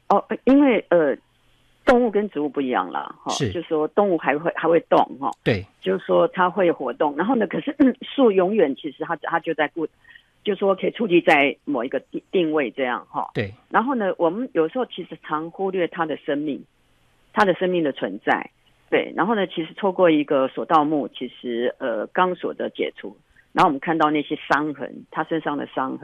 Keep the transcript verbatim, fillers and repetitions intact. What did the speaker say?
哦，因为呃，动物跟植物不一样啦，哈、哦， 是， 就是说动物还会还会动哈、哦， 对， 就是说它会活动，然后呢，可是嗯树永远其实它它就在固，就是说可以触及在某一个定定位这样哈、哦， 对， 然后呢，我们有时候其实常忽略它的生命，它的生命的存在，对，然后呢，其实透过一个索道木，其实呃钢索的解除，然后我们看到那些伤痕，它身上的伤痕。